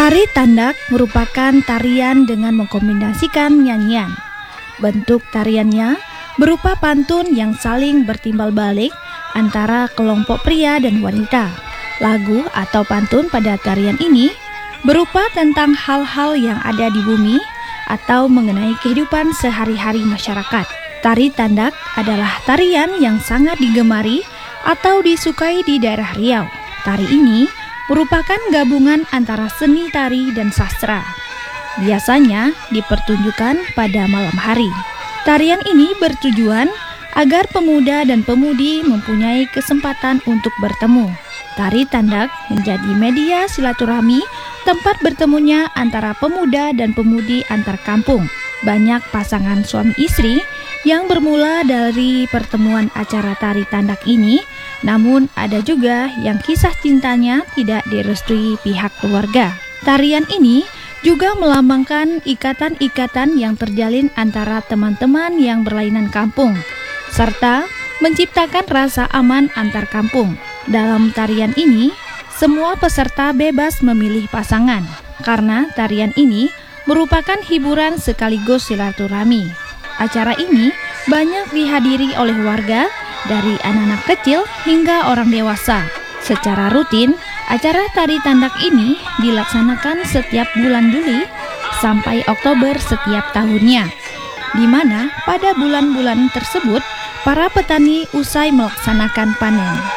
Tari tandak merupakan tarian dengan mengkombinasikan nyanyian. Bentuk tariannya berupa pantun yang saling bertimbal balik antara kelompok pria dan wanita. Lagu atau pantun pada tarian ini berupa tentang hal-hal yang ada di bumi atau mengenai kehidupan sehari-hari masyarakat. Tari tandak adalah tarian yang sangat digemari atau disukai di daerah Riau. Tari ini merupakan gabungan antara seni tari dan sastra. Biasanya dipertunjukkan pada malam hari. Tarian ini bertujuan agar pemuda dan pemudi mempunyai kesempatan untuk bertemu. Tari tandak menjadi media silaturahmi, tempat bertemunya antara pemuda dan pemudi antar kampung. Banyak pasangan suami istri yang bermula dari pertemuan acara tari tandak ini, namun ada juga yang kisah cintanya tidak direstui pihak keluarga. Tarian ini juga melambangkan ikatan-ikatan yang terjalin antara teman-teman yang berlainan kampung, serta menciptakan rasa aman antar kampung. Dalam tarian ini, semua peserta bebas memilih pasangan, karena tarian ini merupakan hiburan sekaligus silaturahmi. Acara ini banyak dihadiri oleh warga, dari anak-anak kecil hingga orang dewasa. Secara rutin, acara tari tandak ini dilaksanakan setiap bulan Juli sampai Oktober setiap tahunnya, di mana pada bulan-bulan tersebut para petani usai melaksanakan panen.